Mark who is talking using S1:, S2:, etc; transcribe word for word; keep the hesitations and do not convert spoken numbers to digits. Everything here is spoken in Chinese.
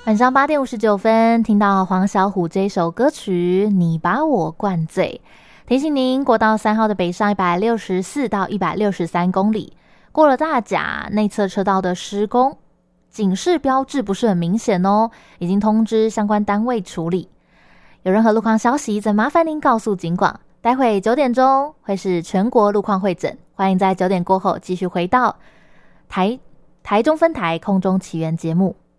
S1: 晚上八点五十九分，听到黄小琥这首歌曲《你把我灌醉》。提醒您，国道三号的北上一百六十四到一百六十三公里，过了大甲内侧车道的施工，警示标志不是很明显哦，已经通知相关单位处理。有任何路况消息，再麻烦您告诉警广。待会九点钟会是全国路况会诊，欢迎在九点过后继续回到台台中分台空中奇缘节目。